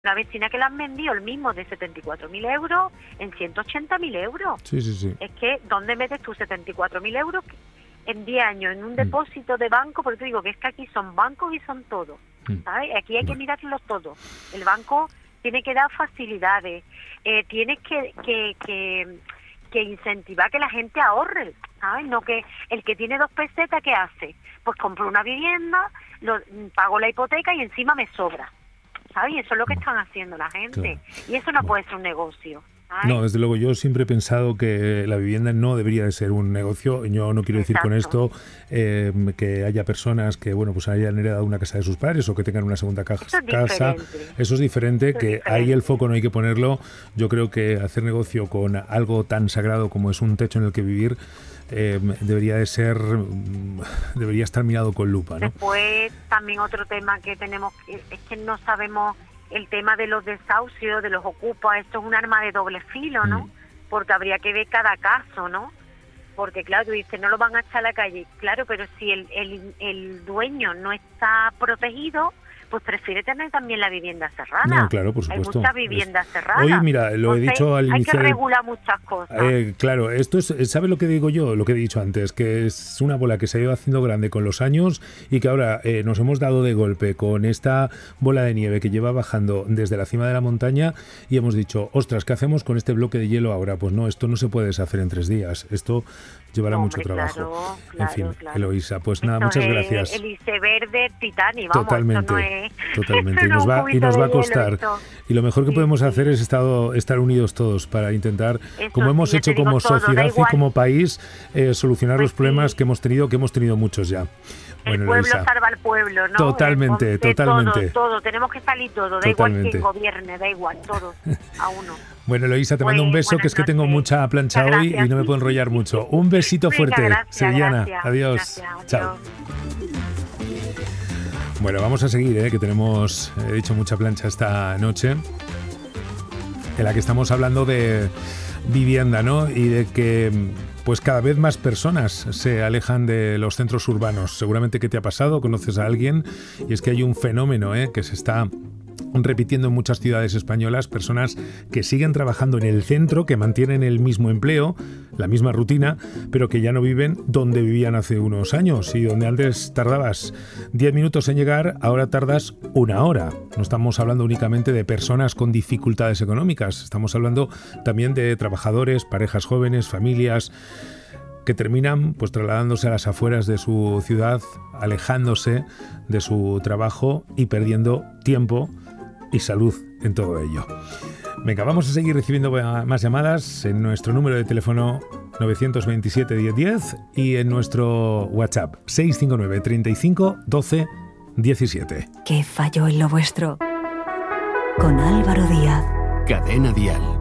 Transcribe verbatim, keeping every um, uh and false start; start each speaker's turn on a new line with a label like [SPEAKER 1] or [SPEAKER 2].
[SPEAKER 1] Una vecina que le han vendido el mismo de setenta y cuatro mil euros en ciento ochenta mil euros.
[SPEAKER 2] Sí, sí, sí.
[SPEAKER 1] Es que, ¿dónde metes tú setenta y cuatro mil euros en diez años en un depósito de banco? Porque te digo que es que aquí son bancos y son todos, ¿sabes? Aquí hay que mirarlos todos. El banco tiene que dar facilidades, eh, tienes que, que, que, que incentivar que la gente ahorre, ¿sabes? No que el que tiene dos pesetas, ¿qué hace? Pues compro una vivienda, lo, pago la hipoteca y encima me sobra. ¿Sabes? Y eso es lo que están haciendo la gente. Claro. Y eso no bueno. puede ser un negocio. ¿sabes?
[SPEAKER 2] No, desde luego, yo siempre he pensado que la vivienda no debería de ser un negocio. Yo no quiero decir
[SPEAKER 1] Exacto.
[SPEAKER 2] con esto eh, que haya personas que, bueno, pues hayan heredado una casa de sus padres o que tengan una segunda ca-
[SPEAKER 1] eso
[SPEAKER 2] casa. Eso es diferente,
[SPEAKER 1] eso
[SPEAKER 2] que
[SPEAKER 1] es diferente.
[SPEAKER 2] ahí el foco no hay que ponerlo. Yo creo que hacer negocio con algo tan sagrado como es un techo en el que vivir Eh, debería de ser, debería estar mirado con lupa, ¿no?
[SPEAKER 1] Después también otro tema que tenemos es que no sabemos el tema de los desahucios, de los ocupas. Esto es un arma de doble filo, ¿no? Mm. Porque habría que ver cada caso, ¿no? Porque claro, tú dices, no lo van a echar a la calle, claro, pero si el, el, el dueño no está protegido, pues prefiere tener también la vivienda cerrada.
[SPEAKER 2] No, claro, por supuesto.
[SPEAKER 1] Hay muchas viviendas es... cerradas.
[SPEAKER 2] Oye, mira, lo
[SPEAKER 1] Entonces,
[SPEAKER 2] he dicho al iniciar...
[SPEAKER 1] Hay que regular muchas cosas.
[SPEAKER 2] Eh, claro, esto es, ¿sabes lo que digo yo? Lo que he dicho antes, que es una bola que se ha ido haciendo grande con los años y que ahora eh, nos hemos dado de golpe con esta bola de nieve que lleva bajando desde la cima de la montaña y hemos dicho, ostras, ¿qué hacemos con este bloque de hielo ahora? Pues no, esto no se puede deshacer en tres días. Esto llevará
[SPEAKER 1] no,
[SPEAKER 2] mucho
[SPEAKER 1] hombre,
[SPEAKER 2] trabajo.
[SPEAKER 1] Claro,
[SPEAKER 2] en
[SPEAKER 1] claro,
[SPEAKER 2] fin,
[SPEAKER 1] claro.
[SPEAKER 2] Eloísa, pues nada,
[SPEAKER 1] esto
[SPEAKER 2] muchas
[SPEAKER 1] es
[SPEAKER 2] gracias.
[SPEAKER 1] El iceberg del Titanic, vamos,
[SPEAKER 2] Totalmente,
[SPEAKER 1] esto no es...
[SPEAKER 2] totalmente. Y nos va, y nos va a costar. Y lo mejor que sí, podemos sí. hacer es estado, estar unidos todos para intentar,
[SPEAKER 1] Eso,
[SPEAKER 2] como hemos
[SPEAKER 1] sí,
[SPEAKER 2] hecho como
[SPEAKER 1] todo,
[SPEAKER 2] sociedad y como país, eh, solucionar pues los problemas
[SPEAKER 1] sí.
[SPEAKER 2] que hemos tenido, que hemos tenido muchos ya.
[SPEAKER 1] Bueno, el pueblo Eloísa. Salva al pueblo, ¿no?
[SPEAKER 2] Totalmente,
[SPEAKER 1] de,
[SPEAKER 2] totalmente.
[SPEAKER 1] Todo, todo, tenemos que salir todo, da
[SPEAKER 2] totalmente.
[SPEAKER 1] igual quien gobierne, da igual, todo, a uno.
[SPEAKER 2] Bueno, Eloísa, te mando un beso, que es que tengo mucha plancha hoy y no me puedo enrollar mucho. Un besito
[SPEAKER 1] Venga,
[SPEAKER 2] fuerte,
[SPEAKER 1] gracias,
[SPEAKER 2] sevillana.
[SPEAKER 1] Gracias,
[SPEAKER 2] adiós.
[SPEAKER 1] Gracias,
[SPEAKER 2] Chao. Bueno, vamos a seguir, ¿eh? que tenemos, he dicho, mucha plancha esta noche, en la que estamos hablando de vivienda, ¿no? Y de que pues cada vez más personas se alejan de los centros urbanos. Seguramente que te ha pasado, conoces a alguien, y es que hay un fenómeno ¿eh? que se está repitiendo en muchas ciudades españolas, personas que siguen trabajando en el centro, que mantienen el mismo empleo, la misma rutina, pero que ya no viven donde vivían hace unos años, y donde antes tardabas diez minutos en llegar, ahora tardas una hora. No estamos hablando únicamente de personas con dificultades económicas, estamos hablando también de trabajadores, parejas jóvenes, familias que terminan pues trasladándose a las afueras de su ciudad, alejándose de su trabajo y perdiendo tiempo y salud en todo ello. Venga, vamos a seguir recibiendo más llamadas en nuestro número de teléfono nueve dos siete, diez diez y en nuestro WhatsApp seis cinco nueve, treinta y cinco, doce, diecisiete.
[SPEAKER 3] ¿Qué falló en lo vuestro? Con Álvaro Díaz.
[SPEAKER 4] Cadena Dial.